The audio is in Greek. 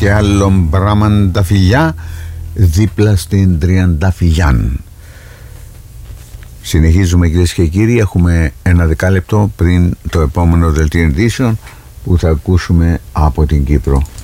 και άλλων μπράμαν τα φιλιά δίπλα στην Τριανταφυλιάν. Συνεχίζουμε, κυρίες και κύριοι. Έχουμε ένα δεκάλεπτο πριν το επόμενο δελτίο ειδήσεων που θα ακούσουμε από την Κύπρο.